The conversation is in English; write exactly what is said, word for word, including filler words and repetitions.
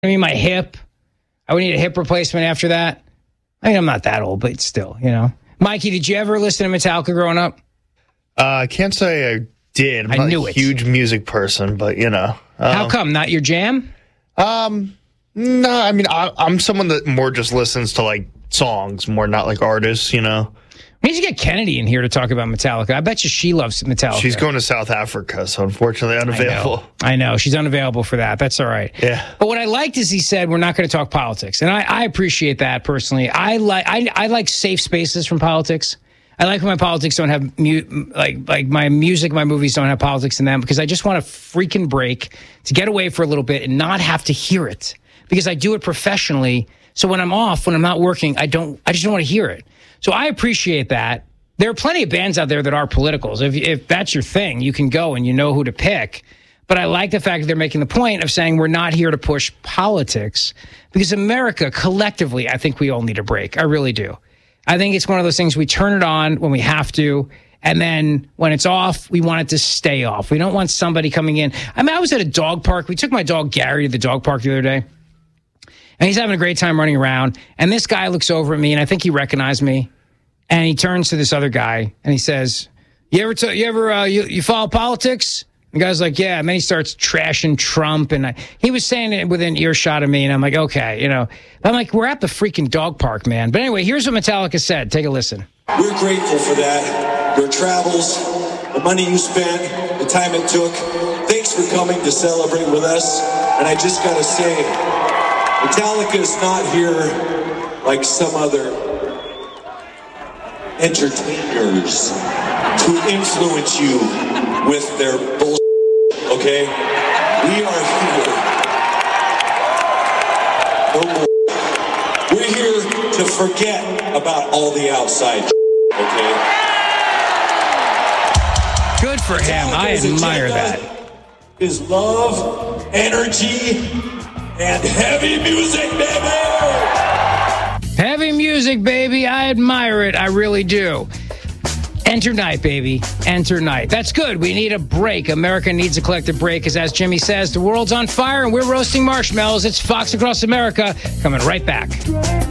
I mean, my hip. I would need a hip replacement after that. I mean, I'm not that old, but still, you know. Mikey, did you ever listen to Metallica growing up? Uh, I can't say I did. I'm I not knew a it. huge music person, but, you know. Um, How come? Not your jam? Um, no, I mean, I, I'm someone that more just listens to, like, songs, more not, like, artists, you know. We need to get Kennedy in here to talk about Metallica. I bet you she loves Metallica. She's going to South Africa, so unfortunately unavailable. I know. I know. She's unavailable for that. That's all right. Yeah. But what I liked is he said we're not going to talk politics, and I, I appreciate that personally. I like I, I like safe spaces from politics. I like when my politics don't have mu- like like my music, my movies don't have politics in them because I just want a freaking break to get away for a little bit and not have to hear it because I do it professionally. So when I'm off, when I'm not working, I don't. I just don't want to hear it. So I appreciate that. There are plenty of bands out there that are politicals. If if that's your thing, you can go and you know who to pick. But I like the fact that they're making the point of saying we're not here to push politics because America collectively, I think we all need a break. I really do. I think it's one of those things we turn it on when we have to. And then when it's off, we want it to stay off. We don't want somebody coming in. I mean, I was at a dog park. We took my dog Gary to the dog park the other day. And he's having a great time running around. And this guy looks over at me, and I think he recognized me. And he turns to this other guy, and he says, you ever t- you ever uh, you, you follow politics? The guy's like, yeah. And then he starts trashing Trump. And I, he was saying it within earshot of me. And I'm like, okay, you know. I'm like, we're at the freaking dog park, man. But anyway, here's what Metallica said. Take a listen. We're grateful for that. Your travels, the money you spent, the time it took. Thanks for coming to celebrate with us. And I just got to say, Metallica is not here like some other entertainers to influence you with their bullshit, okay? We are here. No more. We're here to forget about all the outside shit, okay? Good for him. I admire that. Is love, energy, and heavy music, baby! Heavy music, baby. I admire it. I really do. Enter night, baby. Enter night. That's good. We need a break. America needs a collective break because, as Jimmy says, the world's on fire and we're roasting marshmallows. It's Fox Across America coming right back.